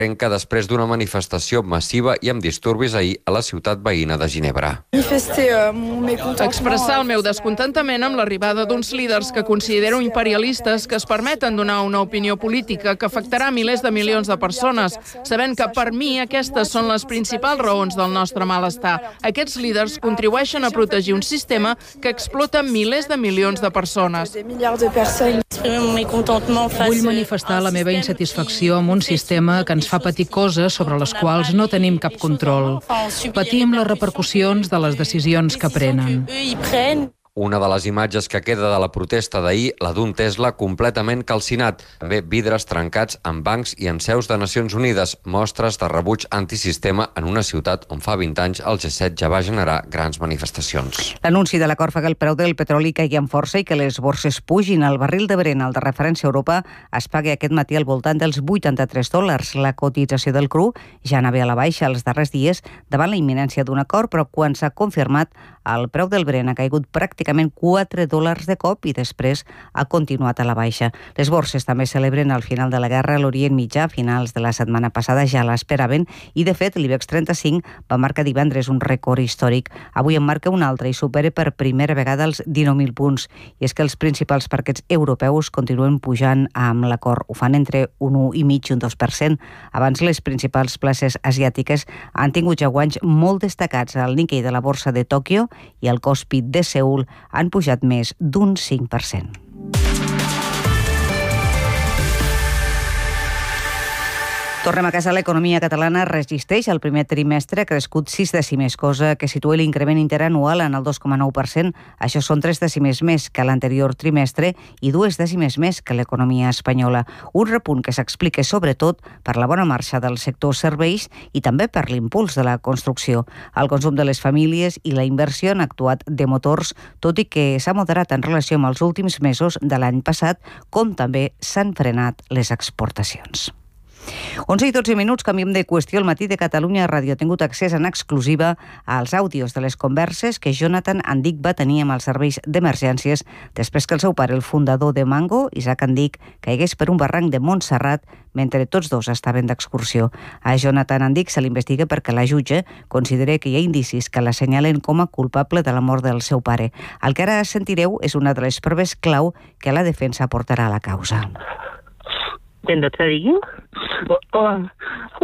després d'una manifestació massiva i amb disturbis ahir a la ciutat veïna de Ginebra. Expressar el meu descontentament amb l'arribada d'uns líders que considero imperialistes que es permeten donar una opinió política que afectarà milers de milions de persones, sabent que per mi aquestes són les principals raons del nostre malestar. Aquests líders contribueixen a protegir un sistema que explota milers de milions de persones. Vull manifestar la meva insatisfacció amb un sistema que ens fa patir coses sobre les quals no tenim cap control. Patim les repercussions de les decisions que prenen. Una de les imatges que queda de la protesta d'ahir, la d'un Tesla completament calcinat. També vidres trencats en bancs i en seus de Nacions Unides, mostres de rebuig antisistema en una ciutat on fa 20 anys el G7 ja va generar grans manifestacions. L'anunci de l'acord fa que el preu del petroli caigui amb força i que les borses pugin. El barril de Brent, el de referència a Europa, es pagui aquest matí al voltant dels $83. La cotització del cru ja anava a la baixa els darrers dies davant la imminència d'un acord, però quan s'ha confirmat, el preu del Brent ha caigut pràcticament $4 de cop i després ha continuat a la baixa. Les borses també celebren el final de la guerra a l'Orient Mitjà. A finals de la setmana passada ja l'esperaven i, de fet, l'IBEX 35 va marcar divendres un rècord històric. Avui en marca un altre i supera per primera vegada els 19.000 punts. I és que els principals parquets europeus continuen pujant amb l'acord. Ho fan entre un 1,5% i un 2%. Abans, les principals places asiàtiques han tingut ja guanys molt destacats. El Nikkei de la borsa de Tòquio i el Kospi de Seül han pujat més d'un 5%. Tornem a casa. L'economia catalana resisteix. El primer trimestre ha crescut 6 dècimes, cosa que situa l'increment interanual en el 2,9%. Això són 3 dècimes més que l'anterior trimestre i 2 dècimes més que l'economia espanyola. Un repunt que s'explica sobretot per la bona marxa del sector serveis i també per l'impuls de la construcció. El consum de les famílies i la inversió han actuat de motors, tot i que s'ha moderat en relació amb els últims mesos de l'any passat, com també s'han frenat les exportacions. 11:12, canviem de qüestió. El Matí de Catalunya Ràdio ha tingut accés en exclusiva als àudios de les converses que Jonathan Andic va tenir amb els serveis d'emergències després que el seu pare, el fundador de Mango, Isaac Andic, caigués per un barranc de Montserrat mentre tots dos estaven d'excursió. A Jonathan Andic se l'investiga perquè la jutge considera que hi ha indicis que l'assenyalen com a culpable de la mort del seu pare. El que ara sentireu és una de les proves clau que la defensa portarà a la causa. ¿Del otro día? Hola,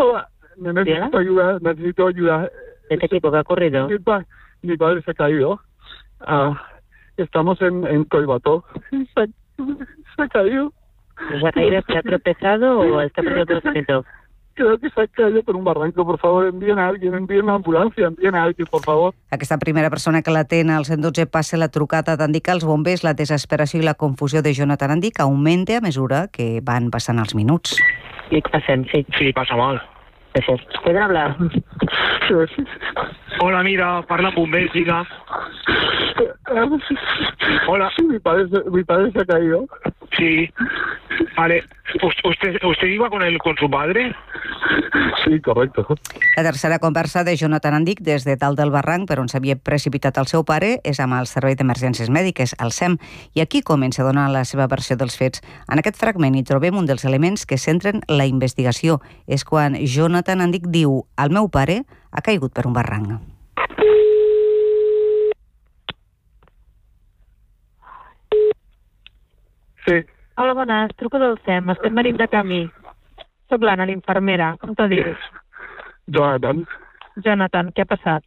necesito ayuda. ¿De qué tipo que ha ocurrido? Mi padre se ha caído. Estamos en Collbató. Se ha caído. ¿Se ha caído? ¿Se ha tropezado o está por otro sitio? Creo que se ha caído por un barranco. Por favor, envíen a alguien, envíen una ambulancia, envíen a alguien, por favor. Aquesta primera persona que l'atén al 112 passa la trucada d'Andic als bombers. La desesperació i la confusió de Jonathan Andic augmenta a mesura que van passant els minuts. ¿Qué pasa? Sí, pasa mal. ¿Pueden hablar? Hola, mira, parla bombers, diga. Hola. Mi padre se ha caído. Sí. Vale. ¿Usted iba con su padre? Sí, correcto. La tercera conversa de Jonathan Andic des de dalt del barranc per on s'havia precipitat el seu pare és amb el Servei d'Emergències Mèdiques, el SEM, i aquí comença a donar la seva versió dels fets. En aquest fragment hi trobem un dels elements que centren la investigació. És quan Jonathan Andic diu: el meu pare ha caigut per un barranc. Sí. Hola, bones. Truco del SEM. Estem venint de camí. Soc l'Anna, l'infermera. Com te dius? Jonathan. Jonathan, què ha passat?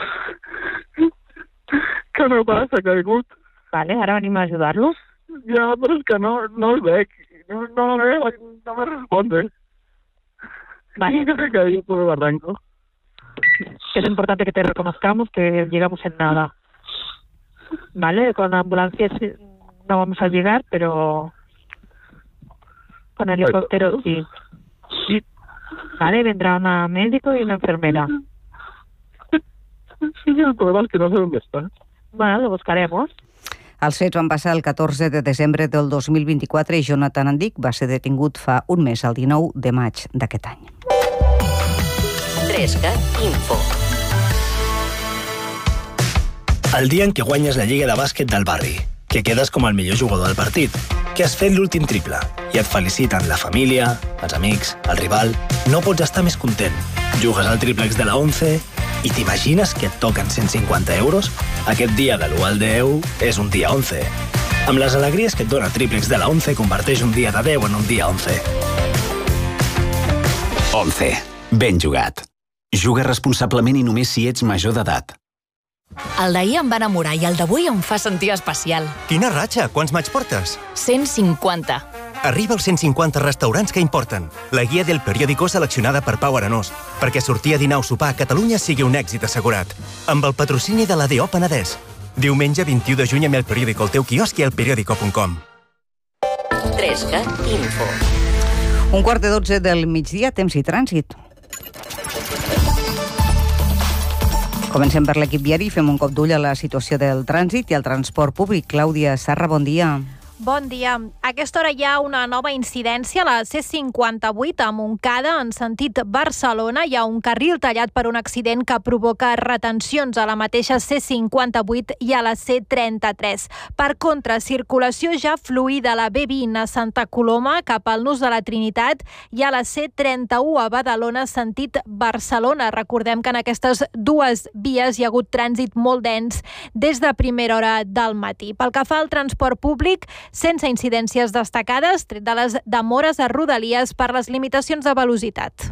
Que el meu pare s'ha caigut. Vale, ara venim a ajudar-lo. Ja, però és que no el veig. No me responde. Vale. Que se cayó por el barranco. Es importante que te reconozcamos, que llegamos en nada. Vale, con la ambulancia no vamos a llegar, pero con el helicóptero sí. Sí. Vale, vendrá una médico y una enfermera. Sí, el problema es que no sé dónde está. Bueno, lo buscaremos. Els fets van passar el 14 de desembre del 2024 i Jonathan Andic va ser detingut fa un mes, el 19 de maig d'aquest any. 3CAT Info. El dia en què guanyes la Lliga de Bàsquet del barri. que quedes com el millor jugador del partit, que has fet l'últim triple i et feliciten la família, els amics, el rival. No pots estar més content. Jugues al triplex de la 11 i t'imagines que et toquen 150 euros? Aquest dia de l'1 al 10 és un dia 11. Amb les alegries que et dona triplex de la 11, converteix un dia de 10 en un dia 11. 11. Ben jugat. Juga responsablement i només si ets major d'edat. El d'ahir em va enamorar i el d'avui em fa sentir especial. Quina ratxa! Quants maig portes? 150. Arriba als 150 restaurants que importen. La guia del periòdico seleccionada per Pau Arenós, perquè sortir a dinar o sopar a Catalunya sigui un èxit assegurat. Amb el patrocini de l'ADO Penedès. Diumenge 21 de juny amb el periòdico al teu quiosc i al periódico.com. 3CAT Info. 11:45 del migdia, temps i trànsit. Comencem per l'equip viari i fem un cop d'ull a la situació del trànsit i el transport públic. Clàudia Sarra, bon dia. Bon dia. A aquesta hora hi ha una nova incidència a la C58 a Montcada en sentit Barcelona. Hi ha un carril tallat per un accident que provoca retencions a la mateixa C58 i a la C33. Per contra, circulació ja fluida a la B20 a Santa Coloma cap al Nus de la Trinitat i a la C31 a Badalona sentit Barcelona. Recordem que en aquestes dues vies hi ha hagut trànsit molt dens des de primera hora del matí. Pel que fa al transport públic, sense incidències destacades, tret de les demores a Rodalies per les limitacions de velocitat.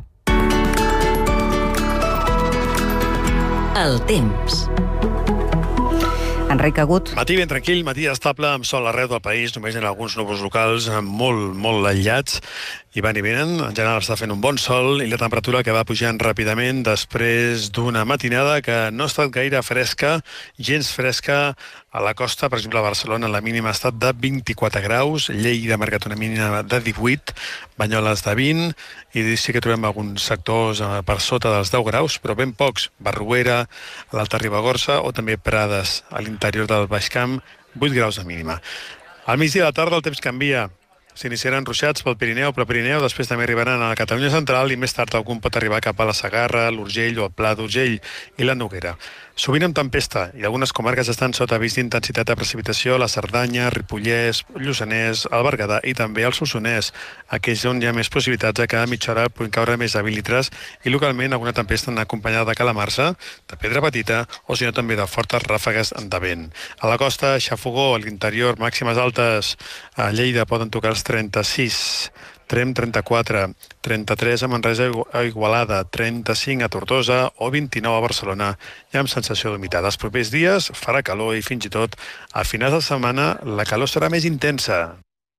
El temps. Enric Agut. Matí ben tranquil, matí estable, amb sol arreu del país, només en alguns núvols locals molt aïllats, i van i venen. En general està fent un bon sol i la temperatura que va pujant ràpidament després d'una matinada que no ha estat gaire fresca, gens fresca. A la costa, per exemple, a Barcelona, la mínima ha estat de 24 graus, Lleida ha marcat una mínima de 18, Banyoles de 20, i sí que trobem alguns sectors per sota dels 10 graus, però ben pocs. Barruera, a l'Alta Ribagorça, o també Prades, a l'interior del Baix Camp, 8 graus de mínima. Al migdia de la tarda el temps canvia. S'iniciaran ruixats pel Pirineu, però Pirineu després també arribaran a la Catalunya central i més tard algun pot arribar cap a la Segarra, l'Urgell o el Pla d'Urgell i la Noguera. Sovint amb tempesta, i algunes comarques estan sota avís d'intensitat de precipitació, la Cerdanya, Ripollès, Lluçanès, el Berguedà i també el Solsonès, aquells on hi ha més possibilitats de que a mitja hora puguin caure més de 20 litres i localment alguna tempesta acompanyada de calamarsa, de pedra petita o si no també de fortes ràfegues de vent. A la costa, xafogó, a l'interior, màximes altes a Lleida poden tocar els 36, Trem 34, 33 a Manresa a Igualada, 35 a Tortosa o 29 a Barcelona i amb sensació d'humitat. Els propers dies farà calor i fins i tot a finals de setmana la calor serà més intensa.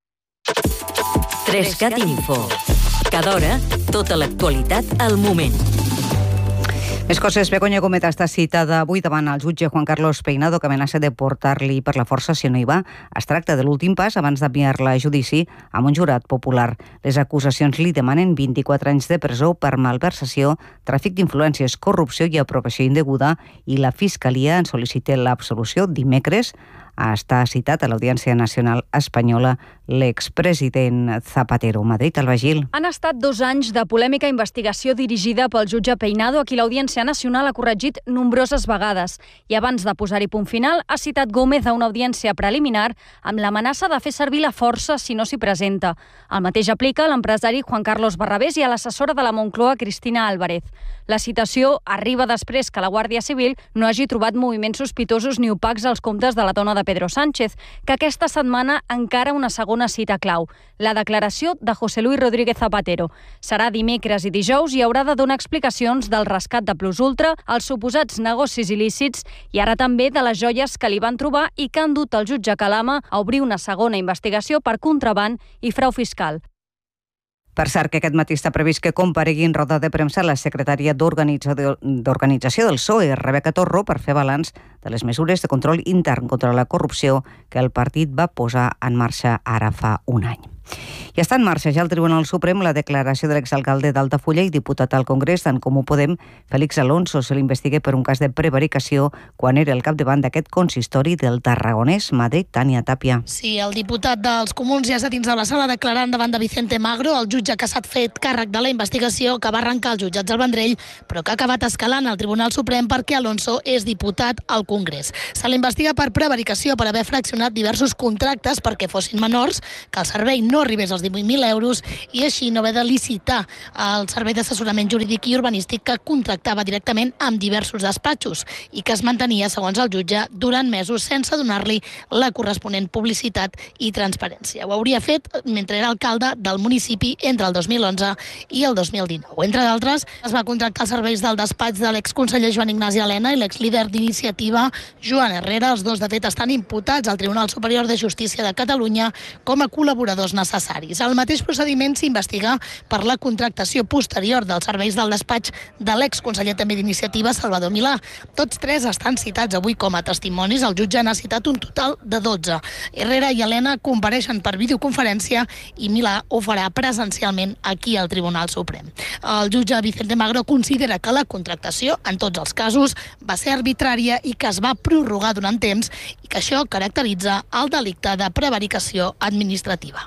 3CAT Info. Cada hora, tota l'actualitat al moment. Més coses. Begoña Gómez està citada avui davant el jutge Juan Carlos Peinado, que amenaça de portar-li per la força si no hi va. Es tracta de l'últim pas abans d'enviar-la a judici amb un jurat popular. Les acusacions li demanen 24 anys de presó per malversació, tràfic d'influències, corrupció i apropiació indeguda, i la Fiscalia en sol·licita l'absolució dimecres. Està citat a l'Audiència Nacional Espanyola l'expresident Zapatero. Madrid, Alba Gil. Han estat 2 anys de polèmica investigació dirigida pel jutge Peinado, a qui l'Audiència Nacional ha corregit nombroses vegades. I abans de posar-hi punt final, ha citat Gómez a una audiència preliminar amb l'amenaça de fer servir la força si no s'hi presenta. El mateix aplica a l'empresari Juan Carlos Barrabés i a l'assessora de la Moncloa, Cristina Álvarez. La citació arriba després que la Guàrdia Civil no hagi trobat moviments sospitosos ni opacs als comptes de la dona de Pedro Sánchez, que aquesta setmana encara una segona cita clau, la declaració de José Luis Rodríguez Zapatero. Serà dimecres i dijous i haurà de donar explicacions del rescat de Plus Ultra, els suposats negocis il·lícits i ara també de les joies que li van trobar i que han dut el jutge Calama a obrir una segona investigació per contraban i frau fiscal. Per cert, que aquest matí està previst que comparegui en roda de premsa la secretària d'Organització del PSOE, Rebeca Torro, per fer balanç de les mesures de control intern contra la corrupció que el partit va posar en marxa ara fa un any. I està en marxa ja al Tribunal Suprem la declaració de l'exalcalde d'Altafulla i diputat al Congrés d'en Comú Podem, Félix Alonso. Se l'investiga per un cas de prevaricació quan era el capdavant d'aquest consistori del Tarragonès. Madrid, Tània Tàpia. Sí, el diputat dels Comuns ja està dins de la sala declarant davant de Vicente Magro, el jutge que s'ha fet càrrec de la investigació que va arrencar els jutjats del Vendrell, però que ha acabat escalant al Tribunal Suprem perquè Alonso és diputat al Congrés. Se l'investiga per prevaricació per haver fraccionat diversos contractes perquè fossin menors, que el servei no arribés als 18.000 euros i així no haver de licitar el servei d'assessorament jurídic i urbanístic que contractava directament amb diversos despatxos i que es mantenia, segons el jutge, durant mesos sense donar-li la corresponent publicitat i transparència. Ho hauria fet mentre era alcalde del municipi entre el 2011 i el 2019. Entre d'altres, es va contractar els serveis del despatx de l'exconseller Joan Ignasi Elena i l'exlíder d'iniciativa Joan Herrera. Els dos, de fet, estan imputats al Tribunal Superior de Justícia de Catalunya com a col·laboradors necessaris. El mateix procediment s'investiga per la contractació posterior dels serveis del despatx de l'exconseller també d'Iniciativa, Salvador Milà. Tots tres estan citats avui com a testimonis. El jutge n'ha citat un total de 12. Herrera i Elena compareixen per videoconferència i Milà ho farà presencialment aquí al Tribunal Suprem. El jutge Vicente Magro considera que la contractació, en tots els casos, va ser arbitrària i que es va prorrogar durant temps i que això caracteritza el delicte de prevaricació administrativa.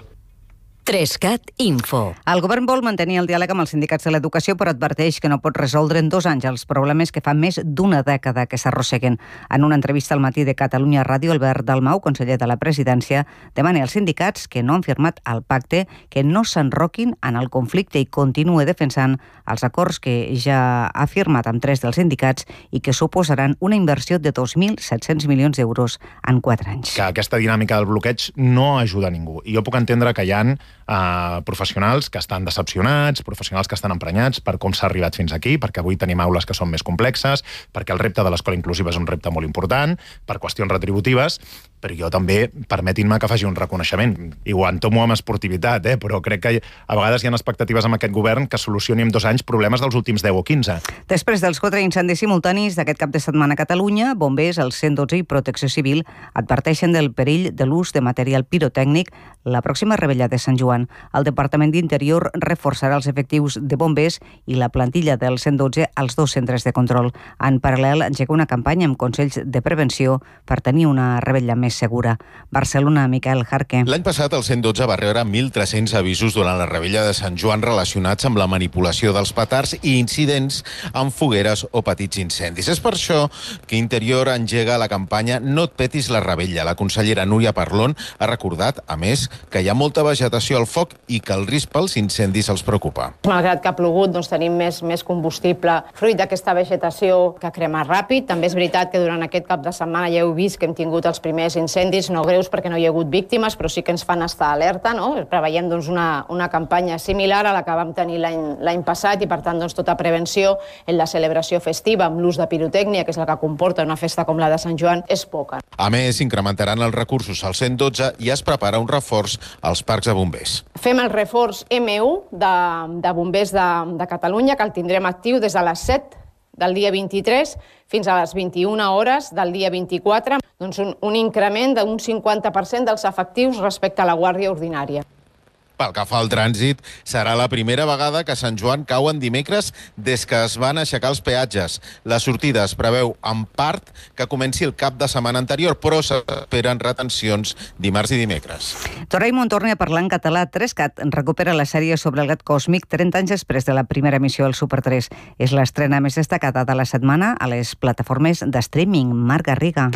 3CAT Info. El govern vol mantenir el diàleg amb els sindicats de l'educació, però adverteix que no pot resoldre en 2 anys els problemes que fa més d'una dècada que s'arrosseguen. En una entrevista al Matí de Catalunya Ràdio, Albert Dalmau, conseller de la Presidència, demana als sindicats que no han firmat el pacte que no s'enroquin en el conflicte i continue defensant els acords que ja ha firmat amb 3 dels sindicats i que suposaran una inversió de 2.700 milions d'euros en 4 anys. Que aquesta dinàmica del bloqueig no ajuda a ningú. I jo puc entendre que hi ha professionals que estan decepcionats, professionals que estan emprenyats per com s'ha arribat fins aquí, perquè avui tenim aules que són més complexes, perquè el repte de l'escola inclusiva és un repte molt important, per qüestions retributives, però jo també, permetin-me que faci un reconeixement, i ho entomo amb esportivitat, però crec que a vegades hi ha expectatives amb aquest govern que solucioni en 2 anys problemes dels últims 10 o 15. Després dels 4 incendis simultanis d'aquest cap de setmana a Catalunya, bombers, el 112 i Protecció Civil adverteixen del perill de l'ús de material pirotècnic la pròxima revetlla de Sant Joan. El Departament d'Interior reforçarà els efectius de bombers i la plantilla del 112 als 2 centres de control. En paral·lel, engega una campanya amb consells de prevenció per tenir una revetlla més segura. Barcelona, Miquel Jarque. L'any passat el 112 va rebre 1.300 avisos durant la revetlla de Sant Joan relacionats amb la manipulació dels petards i incidents amb fogueres o petits incendis. És per això que Interior engega la campanya No et petis la revetlla. La consellera Núria Parlon ha recordat, a més, que hi ha molta vegetació al foc i que el risc pels incendis els preocupa. Malgrat que ha plogut, tenim més combustible fruit d'aquesta vegetació que crema ràpid. També és veritat que durant aquest cap de setmana ja heu vist que hem tingut els primers incendis, no greus perquè no hi ha hagut víctimes, però sí que ens fan estar alerta, no? Preveiem una campanya similar a la que vam tenir l'any passat i per tant tota prevenció en la celebració festiva amb l'ús de pirotècnia, que és la que comporta una festa com la de Sant Joan, és poca. A més, incrementaran els recursos al 112 i es prepara un reforç als parcs de bombers. Fem el reforç M1 de bombers de Catalunya, que el tindrem actiu des de les 7 del dia 23 fins a les 21 hores del dia 24, un increment d'un 50% dels efectius respecte a la Guàrdia Ordinària. Pel que fa al trànsit, serà la primera vegada que Sant Joan cau en dimecres des que es van aixecar els peatges. La sortida es preveu en part que comenci el cap de setmana anterior, però s'esperen retencions dimarts i dimecres. Doraemon torna a parlar en català. 3CAT recupera la sèrie sobre el gat còsmic 30 anys després de la primera emissió al Super 3. És l'estrena més destacada de la setmana a les plataformes de streaming. Marc Garriga.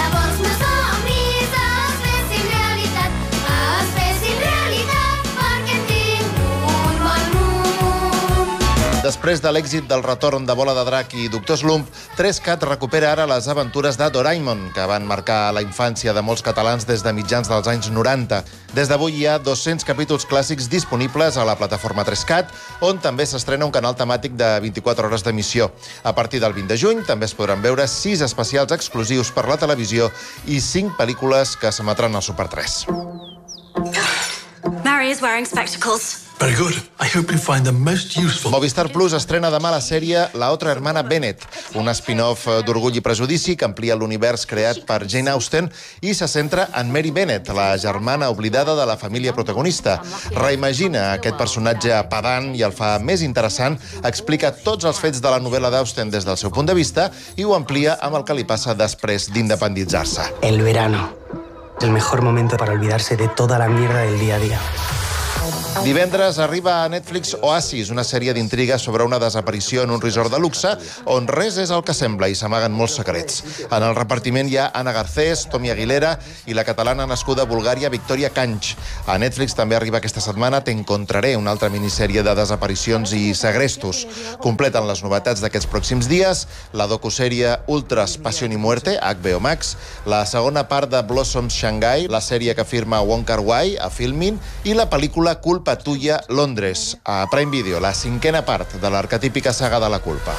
Després de l'èxit del retorn de Bola de Drac i Doctor Slump, 3CAT recupera ara les aventures de Doraemon, que van marcar la infància de molts catalans des de mitjans dels anys 90. Des d'avui hi ha 200 capítols clàssics disponibles a la plataforma 3CAT, on també s'estrena un canal temàtic de 24 hores d'emissió. A partir del 20 de juny també es podran veure 6 especials exclusius per la televisió i 5 pel·lícules que s'emetran al Super 3. Mary is wearing spectacles. Very good. I hope you find the most useful. Movistar Plus estrena demà la sèrie La otra hermana Bennett, un spin-off d'Orgull i Prejudici que amplia l'univers creat per Jane Austen i se centra en Mary Bennett, la germana oblidada de la família protagonista. Reimagina aquest personatge pedant i el fa més interessant, explica tots els fets de la novel·la d'Austen des del seu punt de vista i ho amplia amb el que li passa després d'independitzar-se. El verano. El mejor momento para olvidarse de toda la mierda del día a día. Divendres arriba a Netflix Oasis, una sèrie d'intrigues sobre una desaparició en un resort de luxe on res és el que sembla i s'amaguen molts secrets. En el repartiment hi ha Ana Garcés, Tommy Aguilera i la catalana nascuda a Bulgària, Victoria Canch. A Netflix també arriba aquesta setmana Te encontraré, una altra minissèrie de desaparicions i segrestos. Completen les novetats d'aquests pròxims dies la docusèrie Ultras, Pasión y Muerte, a HBO Max, la segona part de Blossoms Shanghai, la sèrie que firma Wong Kar-wai, a Filmin, i la pel·lícula Culpa tuya, Londres, a Prime Video, la 5a part de l'arquetípica saga de la culpa.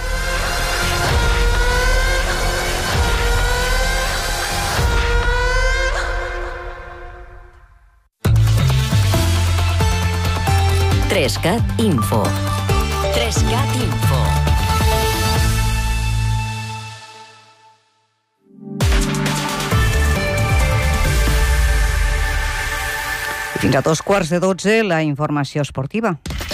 Trescat Info. Trescat Info. Fins a 12:15, la informació esportiva.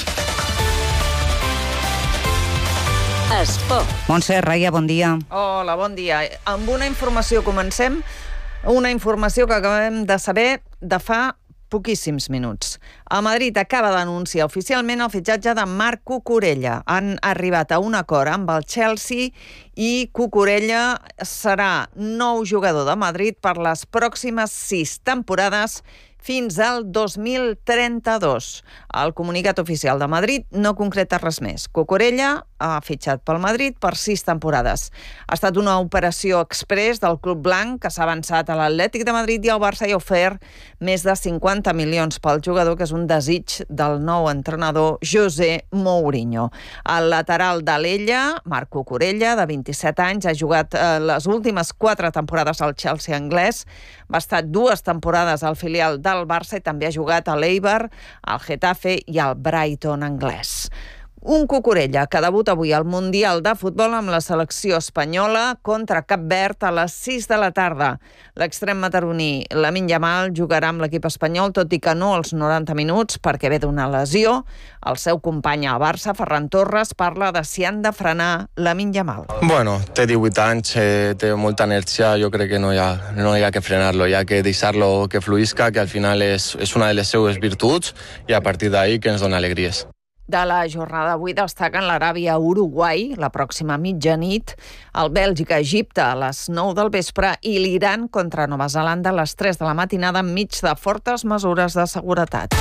Esport. Montse Raia, bon dia. Hola, bon dia. Amb una informació comencem, una informació que acabem de saber de fa poquíssims minuts. A Madrid acaba d'anunciar oficialment el fitxatge de Marc Cucurella. Han arribat a un acord amb el Chelsea i Cucurella serà nou jugador de Madrid per les pròximes 6 temporades fins al 2032. El comunicat oficial de Madrid no concreta res més. Cucurella ha fitxat pel Madrid per 6 temporades. Ha estat una operació exprés del Club Blanc que s'ha avançat a l'Atlètic de Madrid i al Barça i ha ofert més de 50 milions pel jugador, que és un desig del nou entrenador José Mourinho. El lateral de l'Ella, Marc Cucurella, de 27 anys, ha jugat les últimes 4 temporades al Chelsea anglès, va estar 2 temporades al filial del Barça i també ha jugat a l'Eibar, al Getafe i al Brighton anglès. Un Cucurella que debuta avui al Mundial de Futbol amb la selecció espanyola contra Cap Verd a les 6 de la tarda. L'extrem mataroní Lamine Yamal jugarà amb l'equip espanyol, tot i que no als 90 minuts perquè ve d'una lesió. El seu company a Barça, Ferran Torres, parla de si han de frenar Lamine Yamal. Bueno, té 18 anys, té molta energia, jo crec que no hi ha que frenar-lo, hi ha que deixar-lo que fluïsca, que al final és una de les seues virtuts i a partir d'ahí que ens dona alegries. De la jornada d'avui destaquen l'Aràbia-Uruguai, la pròxima mitjanit, el Bèlgica-Egipte a les 9 del vespre i l'Iran contra Nova Zelanda a les 3 de la matinada enmig de fortes mesures de seguretat.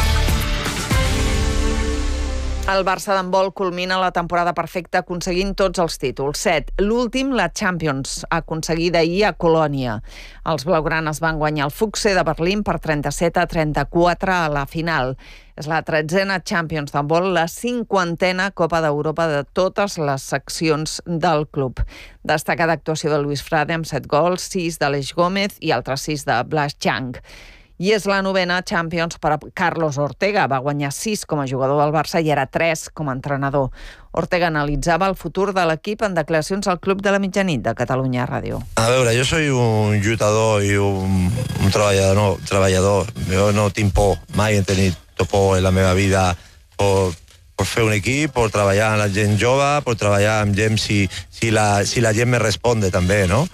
El Barça d'handbol culmina la temporada perfecta aconseguint tots els títols. 7. L'últim, la Champions, aconseguida ahir a Colònia. Els blaugranes van guanyar el Fuchse de Berlín per 37-34 a la final. És la 13a Champions d'handbol, la 50a Copa d'Europa de totes les seccions del club. Destacada actuació de Luis Frade amb 7 gols, 6 d'Aleix Gómez i altres 6 de Blas Chang. I és la 9a Champions per a Carlos Ortega. Va guanyar 6 com a jugador del Barça i era 3 com a entrenador. Ortega analitzava el futur de l'equip en declaracions al Club de la Mitjanit de Catalunya Ràdio. A veure, jo soy un lluitador i un treballador. Jo no tinc por, mai he tenit por en la meva vida por fer un equip, por treballar amb la gent jove, por treballar amb gent si la gent me responde també, no?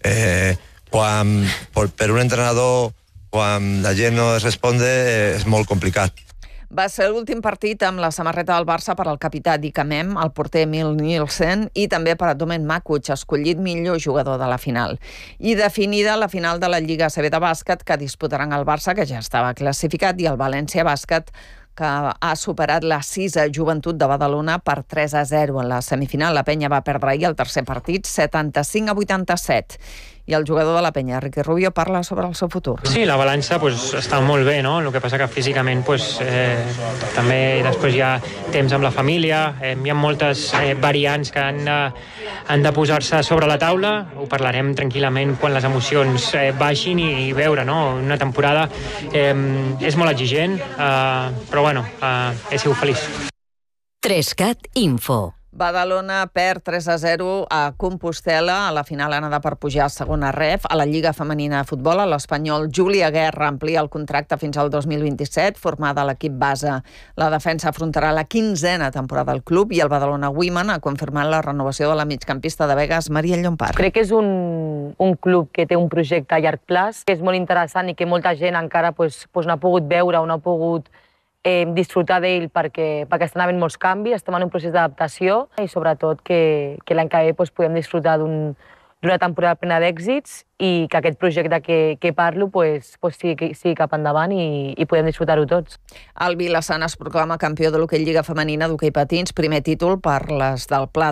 Per un entrenador, quan la gent no es responde, és molt complicat. Va ser l'últim partit amb la samarreta del Barça per al capità Dicamem, el porter Emil Nielsen i també per a Domen Makuch, escollit millor jugador de la final. I definida la final de la Lliga ACB de bàsquet que disputaran el Barça, que ja estava classificat, i el València Bàsquet, que ha superat la 6a Joventut de Badalona per 3-0 en la semifinal. La Penya va perdre ahir el tercer partit, 75-87. I el jugador de la Penya, Riqui Rubio, parla sobre el seu futur. Sí, la balança està molt bé, no? El que passa que físicament també després hi ha temps amb la família, hi ha moltes variants que han de posar-se sobre la taula. Ho parlarem tranquil·lament quan les emocions baixin i veure, no? Una temporada és molt exigent, però bueno, he sigut feliç. 3CAT Info. Badalona perd 3-0 a Compostel·la a la final anada per pujar a segona ref. A la Lliga Femenina de Futbol, l'espanyol Júlia Guerra amplia el contracte fins al 2027, formada a l'equip base. La defensa afrontarà la 15a temporada del club i el Badalona Women ha confirmat la renovació de la migcampista de Begues, Maria Llompart. Crec que és un club que té un projecte a llarg plaç, que és molt interessant i que molta gent encara no ha pogut veure o no ha pogut disfrutar d'ell perquè estan havent molts canvis, estem en un procés d'adaptació i sobretot que l'any que ve podem disfrutar d'una temporada plena d'èxits i que aquest projecte que parlo sigui cap endavant i podem disfrutar-ho tots. El Vilassana es proclama campió de l'hoquei Lliga Femenina d'hoquei patins, primer títol per les del Pla